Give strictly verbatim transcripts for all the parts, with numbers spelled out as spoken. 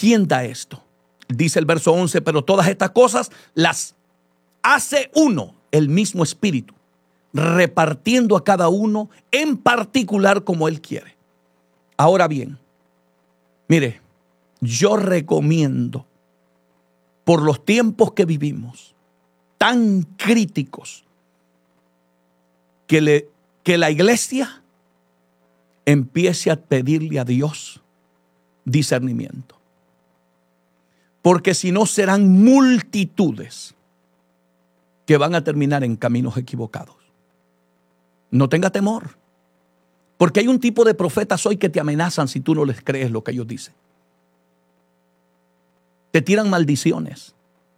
¿quién da esto? Dice el verso once, pero todas estas cosas las hace uno, el mismo Espíritu, repartiendo a cada uno en particular como Él quiere. Ahora bien, mire, yo recomiendo, por los tiempos que vivimos, tan críticos, que, le, que la iglesia empiece a pedirle a Dios discernimiento. Porque si no, serán multitudes que van a terminar en caminos equivocados. No tenga temor, porque hay un tipo de profetas hoy que te amenazan si tú no les crees lo que ellos dicen. Te tiran maldiciones,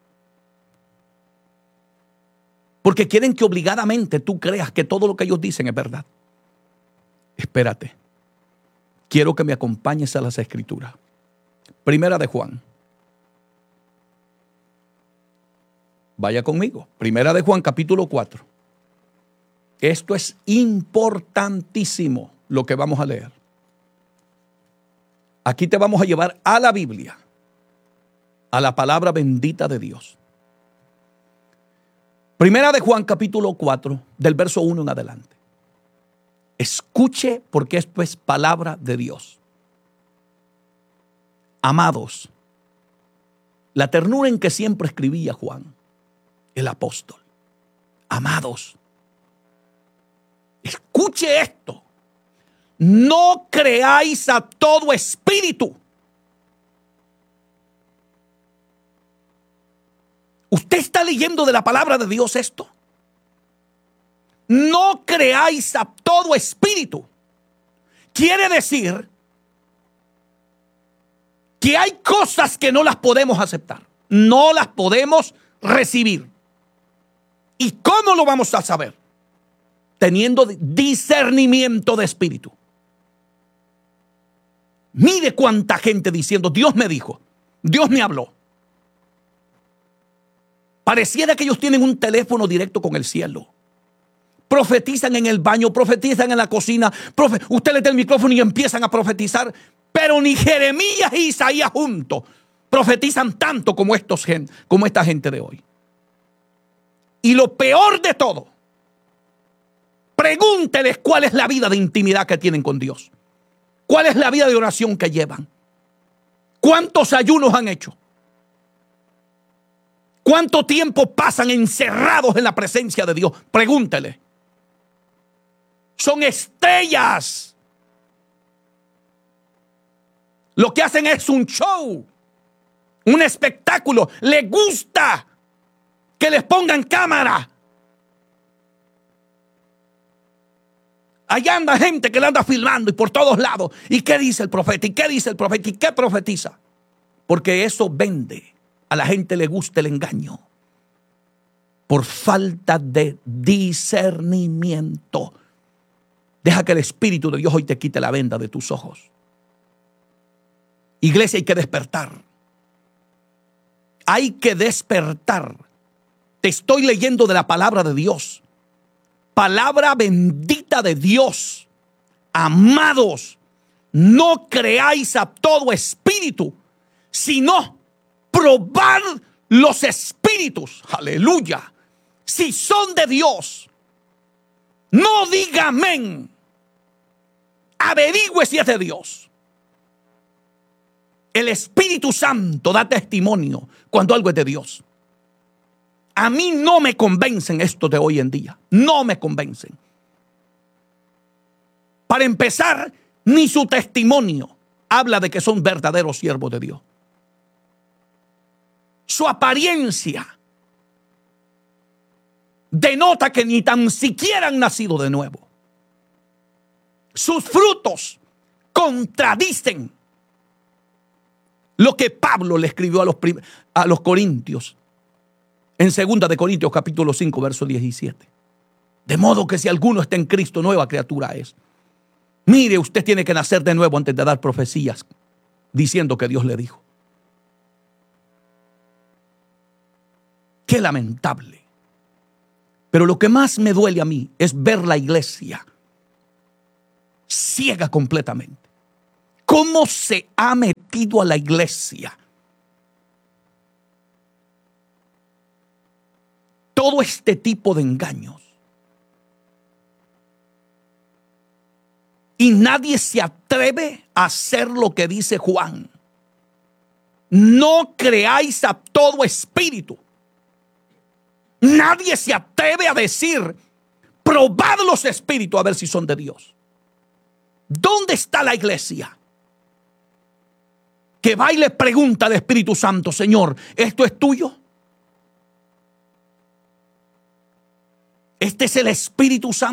porque quieren que obligadamente tú creas que todo lo que ellos dicen es verdad. Espérate, quiero que me acompañes a las Escrituras. Primera de Juan. Vaya conmigo. Primera de Juan, capítulo cuatro. Esto es importantísimo lo que vamos a leer. Aquí te vamos a llevar a la Biblia, a la palabra bendita de Dios. Primera de Juan, capítulo cuatro, del verso uno en adelante. Escuche, porque esto es palabra de Dios. Amados, la ternura en que siempre escribía Juan, el apóstol. Amados, escuche esto. No creáis a todo espíritu. ¿Usted está leyendo de la palabra de Dios esto? No creáis a todo espíritu. Quiere decir que hay cosas que no las podemos aceptar. No las podemos recibir. ¿Y cómo lo vamos a saber? Teniendo discernimiento de espíritu. Mire cuánta gente diciendo, Dios me dijo, Dios me habló. Pareciera que ellos tienen un teléfono directo con el cielo. Profetizan en el baño, profetizan en la cocina. Profe- Usted le da el micrófono y empiezan a profetizar. Pero ni Jeremías y Isaías juntos profetizan tanto como, estos, como esta gente de hoy. Y lo peor de todo, pregúnteles cuál es la vida de intimidad que tienen con Dios. ¿Cuál es la vida de oración que llevan? ¿Cuántos ayunos han hecho? ¿Cuánto tiempo pasan encerrados en la presencia de Dios? Pregúntele. Son estrellas. Lo que hacen es un show, un espectáculo. Les gusta que les pongan cámara. Allá anda gente que le anda filmando y por todos lados. ¿Y qué dice el profeta? ¿Y qué dice el profeta? ¿Y qué profetiza? Porque eso vende. A la gente le gusta el engaño. Por falta de discernimiento. Deja que el Espíritu de Dios hoy te quite la venda de tus ojos. Iglesia, hay que despertar. Hay que despertar. Te estoy leyendo de la palabra de Dios. Palabra bendita de Dios. Amados, no creáis a todo espíritu, sino probad los espíritus. Aleluya. Si son de Dios, no diga amén. Averigüe si es de Dios. El Espíritu Santo da testimonio cuando algo es de Dios. A mí no me convencen estos de hoy en día. No me convencen. Para empezar, ni su testimonio habla de que son verdaderos siervos de Dios. Su apariencia denota que ni tan siquiera han nacido de nuevo. Sus frutos contradicen lo que Pablo le escribió a los, a los corintios en segunda de Corintios capítulo cinco verso diecisiete. De modo que si alguno está en Cristo, nueva criatura es. Mire, usted tiene que nacer de nuevo antes de dar profecías diciendo que Dios le dijo. Qué lamentable. Pero lo que más me duele a mí es ver la iglesia ciega completamente, cómo se ha metido a la iglesia todo este tipo de engaños. Y nadie se atreve a hacer lo que dice Juan. No creáis a todo espíritu. Nadie se atreve a decir, probad los espíritus a ver si son de Dios. ¿Dónde está la iglesia que va y le pregunta al Espíritu Santo, Señor, ¿esto es tuyo? Este es el Espíritu Santo.